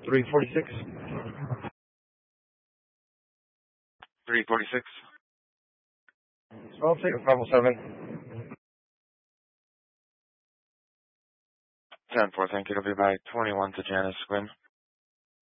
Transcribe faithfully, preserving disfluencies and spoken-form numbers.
three forty-six. three forty-six. I'll take a five oh seven. ten four, thank you. It'll be by twenty-one to Janice Squim.